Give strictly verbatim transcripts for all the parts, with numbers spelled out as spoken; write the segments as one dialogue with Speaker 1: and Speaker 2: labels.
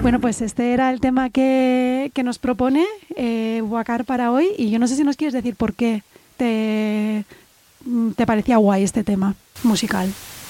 Speaker 1: Bueno, pues este era el tema que, que nos propone eh, Boubacar para hoy, y yo no sé si nos quieres decir por qué te, te parecía guay este tema musical.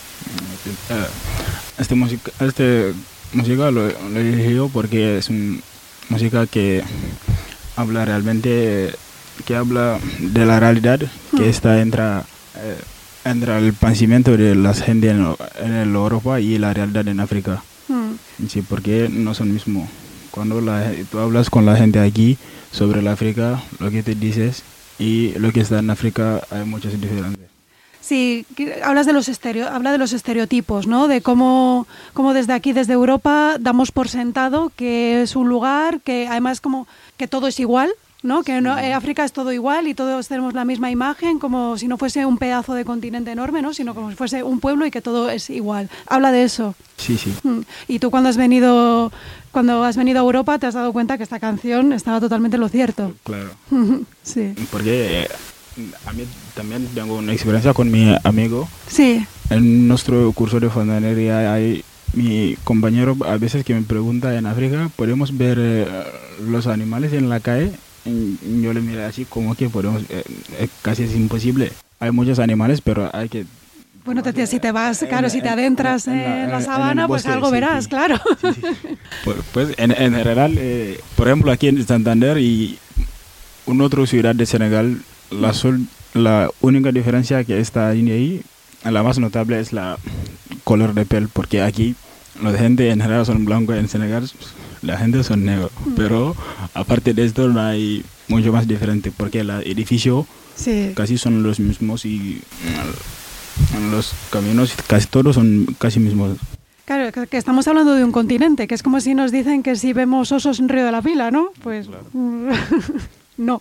Speaker 2: Este música, este música lo, lo elegí yo porque es una música que habla realmente, que habla de la realidad que mm. está entre, eh, entre el pensamiento de la gente en, en Europa y la realidad en África. Mm. Sí, porque no son mismos. Cuando la, tú hablas con la gente aquí sobre la África, lo que te dices y lo que está en África hay muchas diferencias.
Speaker 1: Sí, hablas de los estereo, habla de los estereotipos, ¿no? De cómo, cómo desde aquí, desde Europa, damos por sentado que es un lugar que además como que todo es igual, ¿no? Que no, eh, África es todo igual y todos tenemos la misma imagen, como si no fuese un pedazo de continente enorme, ¿no? Sino como si fuese un pueblo y que todo es igual. Habla de eso.
Speaker 2: Sí, sí.
Speaker 1: Y tú cuando has venido, cuando has venido a Europa te has dado cuenta que esta canción estaba totalmente en lo cierto.
Speaker 2: Claro.
Speaker 1: Sí.
Speaker 2: Porque eh, a mí también tengo una experiencia con mi amigo.
Speaker 1: Sí.
Speaker 2: En nuestro curso de fontanería hay mi compañero a veces que me pregunta en África, ¿podemos ver eh, los animales en la calle? Y yo le miré así como que podemos, eh, eh, casi es imposible. Hay muchos animales, pero hay que...
Speaker 1: Bueno, te, si te vas, claro, en, si te adentras en, en, la, en la sabana, en pues bosque, algo verás, sí, claro. Sí, sí.
Speaker 2: Pues, pues en, en general, eh, por ejemplo, aquí en Santander y en otra ciudad de Senegal, la, sol, la única diferencia que está ahí, la más notable es la color de piel, porque aquí la gente en general son blancos, en Senegal la gente son negros, mm. pero aparte de esto no hay mucho más diferente, porque el edificio sí. casi son los mismos y los caminos casi todos son casi mismos.
Speaker 1: Claro, que estamos hablando de un continente, que es como si nos dicen que si vemos osos en Río de la Pila, ¿no? Pues claro. No.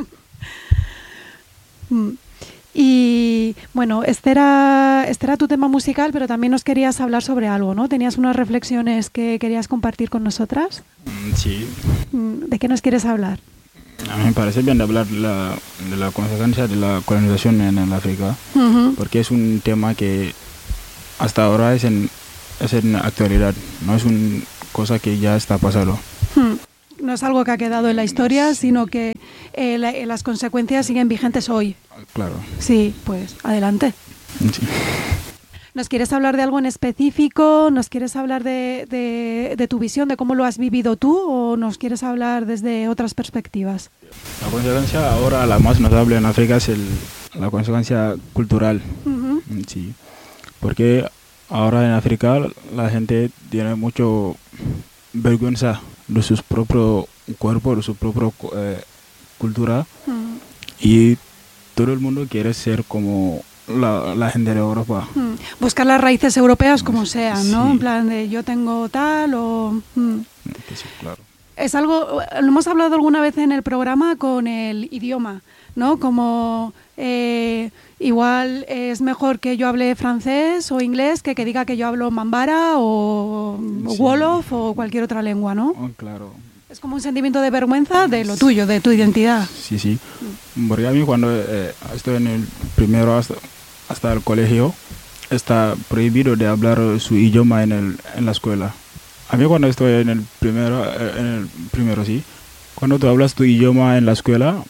Speaker 1: Y bueno, este era, este era tu tema musical, pero también nos querías hablar sobre algo, ¿no? ¿Tenías unas reflexiones que querías compartir con nosotras?
Speaker 2: Sí.
Speaker 1: ¿De qué nos quieres hablar?
Speaker 2: A mí me parece bien hablar de la, de la consecuencia de la colonización en el África, uh-huh. porque es un tema que hasta ahora es en, es en actualidad, no es una cosa que ya está pasando.
Speaker 1: Uh-huh. No es algo que ha quedado en la historia, sí. sino que eh, la, las consecuencias siguen vigentes hoy.
Speaker 2: Claro.
Speaker 1: Sí, pues adelante.
Speaker 2: Sí.
Speaker 1: ¿Nos quieres hablar de algo en específico? ¿Nos quieres hablar de, de, de tu visión, de cómo lo has vivido tú? ¿O nos quieres hablar desde otras perspectivas?
Speaker 2: La consecuencia ahora, la más notable en África, es el, la consecuencia cultural. Uh-huh. Sí. Porque ahora en África la gente tiene mucho vergüenza de su propio cuerpo, de su propia eh, cultura. Uh-huh. Y todo el mundo quiere ser como la, la gente de Europa.
Speaker 1: Mm. Buscar las raíces europeas como sean, ¿no? Sí. En plan de yo tengo tal o... Mm.
Speaker 2: Sí, claro.
Speaker 1: Es algo, lo hemos hablado alguna vez en el programa con el idioma, ¿no? Como eh, igual es mejor que yo hable francés o inglés que que diga que yo hablo mambara o, sí. o wolof o cualquier otra lengua, ¿no?
Speaker 2: Oh, claro.
Speaker 1: Es como un sentimiento de vergüenza de lo tuyo, de tu identidad.
Speaker 2: Sí, sí. Porque a mí cuando eh, estoy en el primero hasta, hasta el colegio, está prohibido de hablar su idioma en, el, en la escuela. A mí cuando estoy en el primero, eh, en el primero sí, cuando tú hablas tu idioma en la escuela,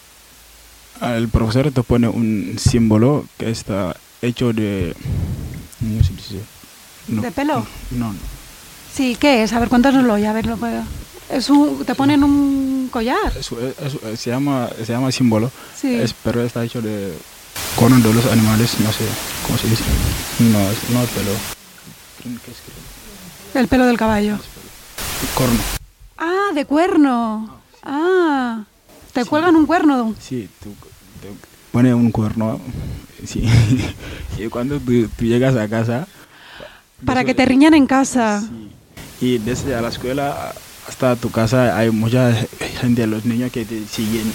Speaker 2: el profesor te pone un símbolo que está hecho de... ¿Cómo se dice? No,
Speaker 1: ¿De pelo?
Speaker 2: No, no.
Speaker 1: Sí, ¿qué es? A ver, cuéntanoslo y a ver, lo puedo... Es un, ¿te ponen un collar?
Speaker 2: Eso, eso, se llama se llama símbolo,
Speaker 1: sí.
Speaker 2: es, pero está hecho de corno de los animales, no sé cómo se dice. No, es, no es pelo. ¿Qué es?
Speaker 1: El pelo del caballo.
Speaker 2: Corno.
Speaker 1: Ah, de cuerno. Ah, te sí. cuelgan un cuerno.
Speaker 2: Sí, tú, te pones un cuerno. Sí. Y cuando tú, tú llegas a casa.
Speaker 1: Para que te riñan en casa.
Speaker 2: Sí. Y desde a la escuela hasta tu casa hay mucha gente, los niños que te siguen,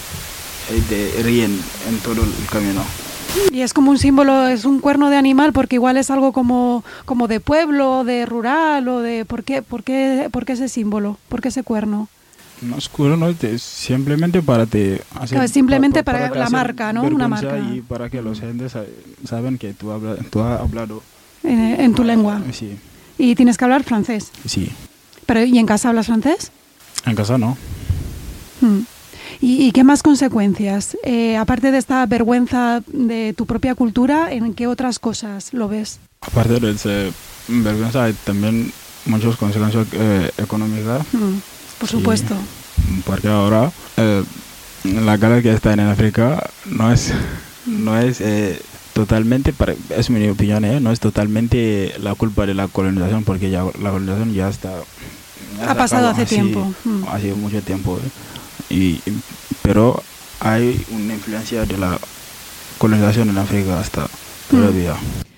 Speaker 2: te ríen en todo el camino.
Speaker 1: Y es como un símbolo, es un cuerno de animal, porque igual es algo como, como de pueblo, de rural, o de... ¿Por qué, por qué, por qué ese símbolo? ¿Por qué ese cuerno?
Speaker 2: No es cuerno, es simplemente para te hacer...
Speaker 1: No, simplemente pa, pa,
Speaker 2: para,
Speaker 1: para la marca, ¿no? Una marca.
Speaker 2: Y para que los gentes saben que tú, habla, tú has hablado...
Speaker 1: En, en tu lengua.
Speaker 2: Sí.
Speaker 1: ¿Y tienes que hablar francés?
Speaker 2: Sí.
Speaker 1: Pero, ¿y en casa hablas francés?
Speaker 2: En casa no.
Speaker 1: Hmm. ¿Y, ¿Y qué más consecuencias? Eh, aparte de esta vergüenza de tu propia cultura, ¿en qué otras cosas lo ves?
Speaker 2: Aparte de esa vergüenza, hay también muchas consecuencias eh, económicas.
Speaker 1: Hmm. Por supuesto.
Speaker 2: Sí, porque ahora eh, la guerra que está en África no es, no es eh, totalmente, para, es mi opinión, eh, no es totalmente la culpa de la colonización, porque ya la colonización ya está... Ya
Speaker 1: ha pasado hace
Speaker 2: así,
Speaker 1: tiempo. Hmm.
Speaker 2: Hace mucho tiempo. Eh. Y, pero hay una influencia de la colonización en África hasta todavía.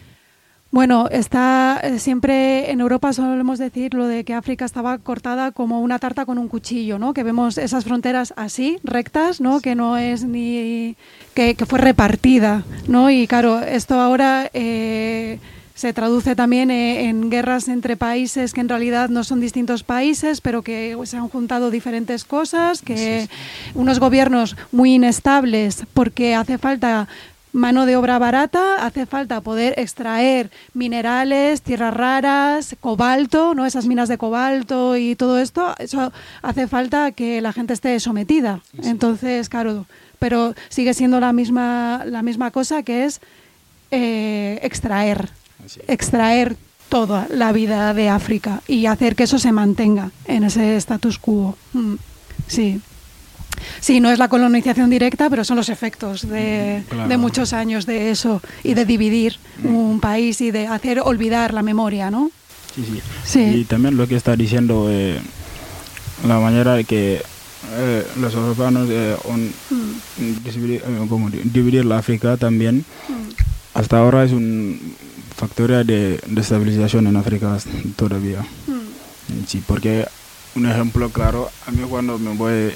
Speaker 1: Bueno, está eh, siempre en Europa solemos decir lo de que África estaba cortada como una tarta con un cuchillo, ¿no? Que vemos esas fronteras así, rectas, ¿no? Que no es ni... que, que fue repartida, ¿no? Y claro, esto ahora... Eh, se traduce también eh, en guerras entre países que en realidad no son distintos países, pero que se han juntado diferentes cosas, que sí, sí. Unos gobiernos muy inestables porque hace falta mano de obra barata, hace falta poder extraer minerales, tierras raras, cobalto, ¿no? Esas minas de cobalto y todo esto, eso hace falta que la gente esté sometida. Sí. Entonces, claro, pero sigue siendo la misma, la misma cosa que es eh, extraer. Sí. Extraer toda la vida de África y hacer que eso se mantenga en ese status quo. Mm. Sí. Sí, no es la colonización directa, pero son los efectos de, claro. de muchos años de eso y de dividir mm. un país y de hacer olvidar la memoria, ¿no?
Speaker 2: Sí, sí. Sí. Y también lo que está diciendo, eh, la manera de que eh, los europeos eh, mm. dividir, eh, como dividir la África también, mm. hasta ahora es un factor de destabilización en África todavía. Mm. Sí, porque un ejemplo claro, a mí cuando me voy,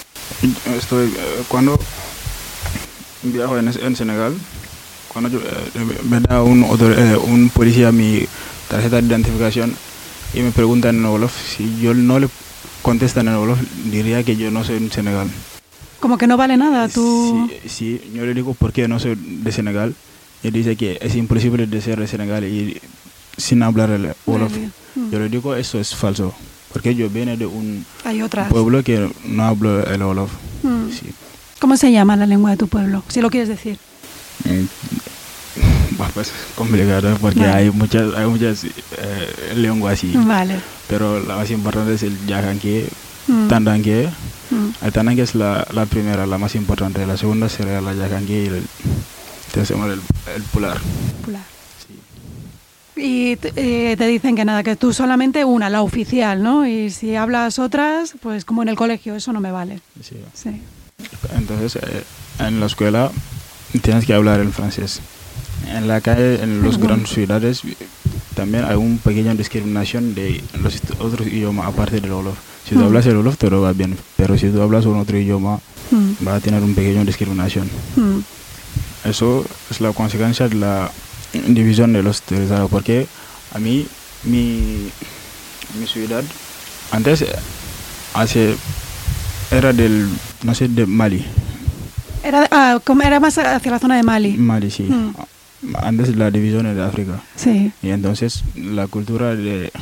Speaker 2: estoy, cuando viajo en, en Senegal, cuando yo, eh, me da un, otro, eh, un policía mi tarjeta de identificación y me preguntan en Wolof, si yo no le contestan en Wolof, diría que yo no soy de Senegal.
Speaker 1: Como que no vale nada, tú...
Speaker 2: Sí, sí, yo le digo por qué no soy de Senegal. Y dice que es imposible de ser de Senegal y sin hablar el Wolof. Mm. Yo le digo, eso es falso, porque yo vengo de un pueblo que no hablo el Wolof. Mm. Sí.
Speaker 1: ¿Cómo se llama la lengua de tu pueblo, si lo quieres decir?
Speaker 2: Eh, bueno, pues complicado, porque vale. hay muchas, hay muchas eh, lenguas así.
Speaker 1: Vale.
Speaker 2: Pero la más importante es el Yakanké, mm. Tandanké. Mm. El Tandanké es la, la primera, la más importante. La segunda sería la Yakanké y el... Hacemos el, el pular.
Speaker 1: Pular. Sí. Y eh, te dicen que nada, que tú solamente una, la oficial, ¿no? Y si hablas otras, pues como en el colegio, eso no me vale.
Speaker 2: Sí.
Speaker 1: Sí.
Speaker 2: Entonces, eh, en la escuela tienes que hablar el francés. En la calle, en las grandes ciudades, también hay una pequeña discriminación de los otros idiomas aparte del Wolof. Si tú mm. hablas el Wolof, todo va bien, pero si tú hablas un otro idioma, mm. va a tener una pequeña discriminación. Mm. Eso es la consecuencia de la división de los territorios, porque a mí, mi, mi ciudad, antes hace, era del, no sé, de Mali.
Speaker 1: Era, ah, era más hacia la zona de Mali.
Speaker 2: Mali, sí. Mm. Antes la división de África.
Speaker 1: Sí.
Speaker 2: Y entonces la cultura de,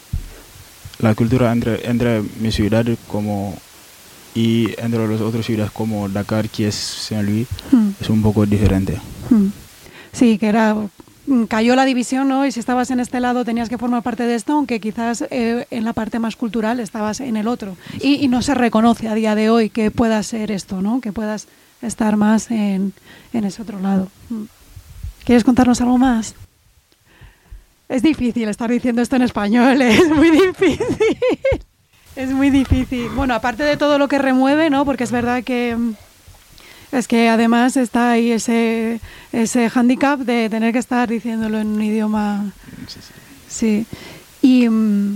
Speaker 2: la cultura entre, entre mi ciudad como... y entre las otras ciudades como Dakar, que es Saint-Louis, hmm. es un poco diferente.
Speaker 1: Hmm. Sí, que era cayó la división, ¿no? Y si estabas en este lado tenías que formar parte de esto, aunque quizás eh, en la parte más cultural estabas en el otro. Y, y no se reconoce a día de hoy que pueda ser esto, ¿no? Que puedas estar más en, en ese otro lado. Hmm. ¿Quieres contarnos algo más? Es difícil estar diciendo esto en español, ¿eh? Es muy difícil. Es muy difícil. Bueno, aparte de todo lo que remueve, ¿no? Porque es verdad que es que además está ahí ese ese hándicap de tener que estar diciéndolo en un idioma. Sí. sí. Y mm,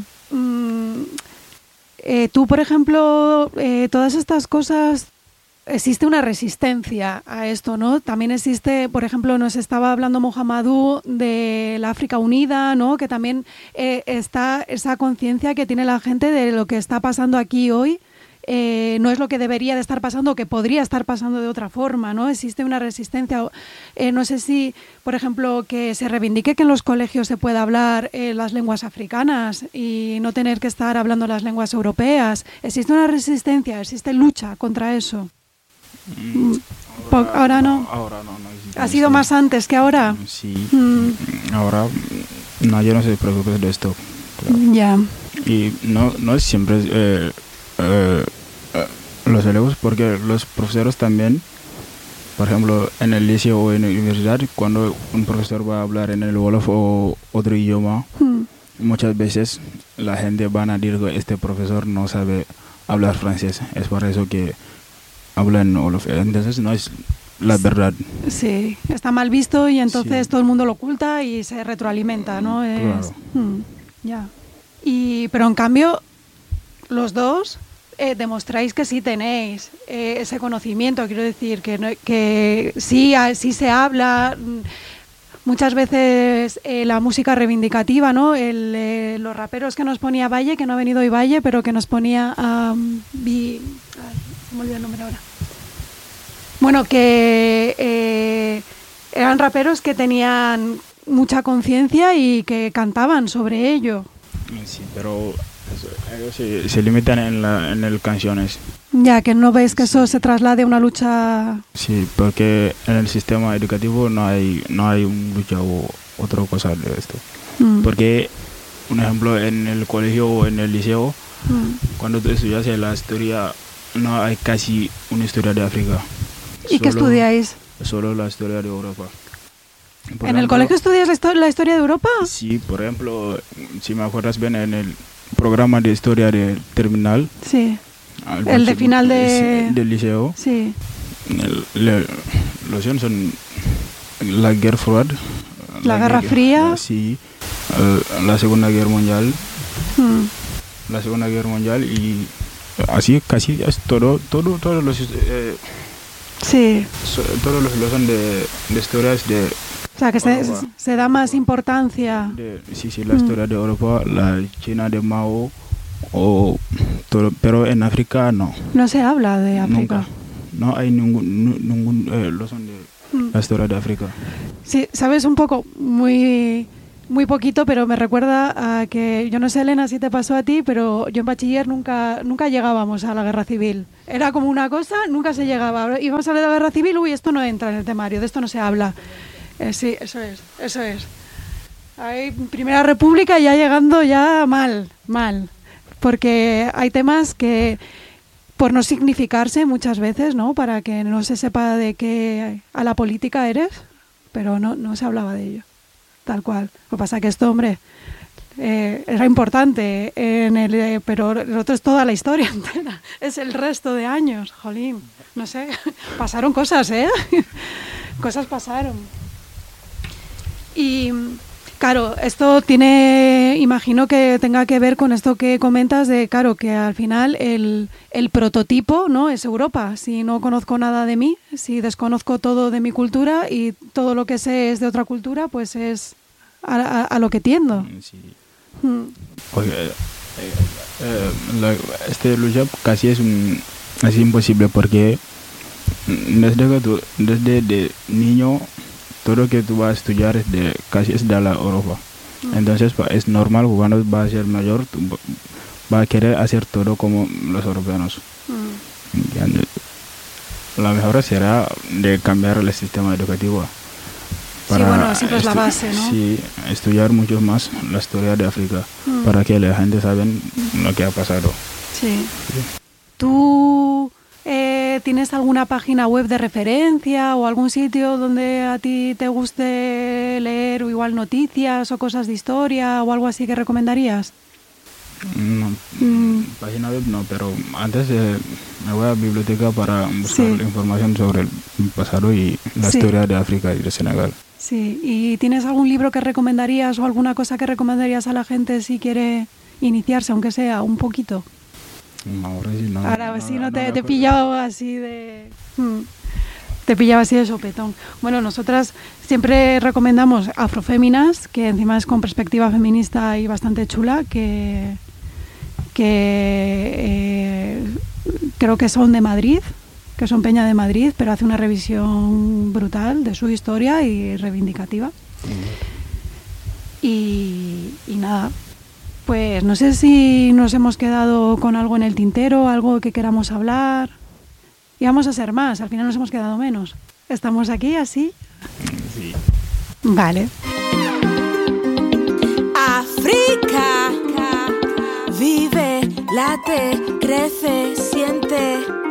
Speaker 1: eh, tú, por ejemplo, eh, todas estas cosas, existe una resistencia a esto, ¿no? También existe, por ejemplo, nos estaba hablando Mohamedou de la África Unida, ¿no? Que también eh, está esa conciencia que tiene la gente de lo que está pasando aquí hoy eh, no es lo que debería de estar pasando, que podría estar pasando de otra forma, ¿no? Existe una resistencia. Eh, no sé si, por ejemplo, que se reivindique que en los colegios se pueda hablar eh, las lenguas africanas y no tener que estar hablando las lenguas europeas. Existe una resistencia, existe lucha contra eso.
Speaker 2: Mm,
Speaker 1: ahora, ahora no.
Speaker 2: Ahora no, no existe.
Speaker 1: ¿Ha sido más antes que ahora?
Speaker 2: Sí.
Speaker 1: Mm.
Speaker 2: Ahora no, yo no se preocupe de esto. Claro.
Speaker 1: Ya.
Speaker 2: Y no, no es siempre eh, eh, eh, los eleevos, porque los profesores también, por ejemplo, en el liceo o en la universidad, cuando un profesor va a hablar en el Wolof o otro idioma, mm. muchas veces la gente van a decir que este profesor no sabe hablar francés. Es por eso que habla en Wolof. Entonces no es la verdad.
Speaker 1: Sí, está mal visto y entonces
Speaker 2: sí.
Speaker 1: todo el mundo lo oculta y se retroalimenta, ¿no?
Speaker 2: Claro.
Speaker 1: Es, hmm, ya. Y, pero en cambio, los dos eh, demostráis que sí tenéis eh, ese conocimiento, quiero decir, que, no, que sí, sí se habla. Muchas veces eh, la música reivindicativa, ¿no? El, eh, los raperos que nos ponía Valle, que no ha venido hoy Valle, pero que nos ponía a... Um, vi, ay, se me olvidó el nombre ahora. Bueno, que eh, eran raperos que tenían mucha conciencia y que cantaban sobre ello.
Speaker 2: Sí, pero eso, ellos se, se limitan en, la, en el canciones.
Speaker 1: Ya, que no ves que eso se traslade a una lucha...
Speaker 2: Sí, porque en el sistema educativo no hay no hay un lucha o otra cosa de esto. Mm. Porque, un ejemplo, en el colegio o en el liceo, mm. cuando tú estudias la historia, no hay casi una historia de África.
Speaker 1: ¿Y solo, qué estudiáis?
Speaker 2: Solo la historia de Europa.
Speaker 1: Por ¿En ejemplo, el colegio estudias la, histo- la historia de Europa?
Speaker 2: Sí, por ejemplo, si me acuerdas bien, en el programa de historia del terminal.
Speaker 1: Sí. El de final de...
Speaker 2: del liceo.
Speaker 1: Sí.
Speaker 2: El, le, los son la guerra fría.
Speaker 1: La, la guerra fría.
Speaker 2: Sí. El, la Segunda Guerra Mundial.
Speaker 1: Hmm.
Speaker 2: La Segunda Guerra Mundial y así casi es todo, todo, todos los... Eh,
Speaker 1: sí.
Speaker 2: So, todos los que son de, de historias de...
Speaker 1: O sea, que se, se da más importancia.
Speaker 2: De, sí, sí, la mm. historia de Europa, la China de Mao, o todo, pero en África no.
Speaker 1: No se habla de África.
Speaker 2: Nunca. No hay ningún, ningún eh, lo son de mm. la historia de África.
Speaker 1: Sí, sabes un poco, muy... Muy poquito, pero me recuerda a que, yo no sé, Elena, si te pasó a ti, pero yo en bachiller nunca nunca llegábamos a la guerra civil. Era como una cosa, nunca se llegaba. Íbamos a hablar de la guerra civil, uy, esto no entra en el temario, de esto no se habla. Eh, sí, eso es, eso es. Hay Primera República ya llegando ya mal, mal. Porque hay temas que, por no significarse muchas veces, ¿no? Para que no se sepa de qué a la política eres, pero no, no se hablaba de ello. Tal cual. Lo que pasa es que esto, hombre, eh, era importante, en el, eh, pero lo otro es toda la historia entera. Es el resto de años, jolín. No sé, pasaron cosas, ¿eh? Cosas pasaron. Y, claro, esto tiene, imagino que tenga que ver con esto que comentas de, claro, que al final el, el prototipo, ¿no? Es Europa. Si no conozco nada de mí, si desconozco todo de mi cultura y todo lo que sé es de otra cultura, pues es a, a, a lo que tiendo.
Speaker 2: Sí.
Speaker 1: Hmm.
Speaker 2: Porque, eh, eh, la, este lucha casi es un, así imposible porque desde que tú, desde de niño, todo lo que tú vas a estudiar es de, casi es de la Europa. Mm. Entonces es normal que cuando vas a ser mayor tú vas a querer hacer todo como los europeos. Mm. La mejor será de cambiar el sistema educativo.
Speaker 1: Para sí, bueno, siempre es la base, ¿no?
Speaker 2: Sí, estudiar mucho más la historia de África mm. para que la gente sabe lo que ha pasado.
Speaker 1: Sí. sí. ¿Tú eh, tienes alguna página web de referencia o algún sitio donde a ti te guste leer o igual noticias o cosas de historia o algo así que recomendarías?
Speaker 2: No, mm. página web no, pero antes eh, me voy a la biblioteca para buscar sí. información sobre el pasado y la sí. historia de África y de Senegal.
Speaker 1: Sí, ¿y tienes algún libro que recomendarías o alguna cosa que recomendarías a la gente si quiere iniciarse, aunque sea un poquito?
Speaker 2: No, ahora sí no.
Speaker 1: Ahora no, sí no, no te, no te pillaba así de... Hmm, te pillaba así de sopetón. Bueno, nosotras siempre recomendamos Afroféminas, que encima es con perspectiva feminista y bastante chula, que... que eh, creo que son de Madrid, que son Peña de Madrid, pero hace una revisión brutal de su historia y reivindicativa. Y, y nada, pues no sé si nos hemos quedado con algo en el tintero, algo que queramos hablar. Y vamos a ser más, al final nos hemos quedado menos. ¿Estamos aquí así?
Speaker 2: Sí.
Speaker 1: Vale.
Speaker 3: África, vive, late, crece, siente.